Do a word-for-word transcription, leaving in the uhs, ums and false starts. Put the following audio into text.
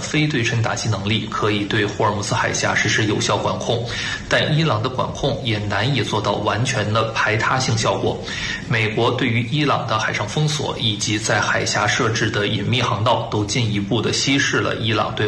非对称打击能力可以对霍尔木兹海峡实施有效管控，但伊朗的管控也难以做到完全的排他性效果。美国对于伊朗的海上封锁以及在海峡设置的隐秘航道，都进一步的稀释了伊朗对